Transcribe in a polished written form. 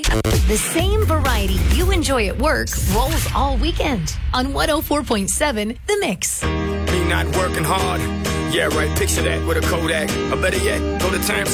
The same variety you enjoy at work rolls all weekend on 104.7 The Mix. Me not working hard. Yeah, right. Picture that with a Kodak. Or better yet, go to time.